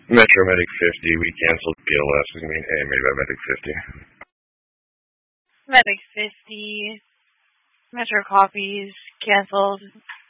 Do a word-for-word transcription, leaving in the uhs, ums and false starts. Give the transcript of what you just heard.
Metro Medic fifty, we canceled P L S. I mean, hey, made by Medic fifty. Medic fifty. Metro copies canceled.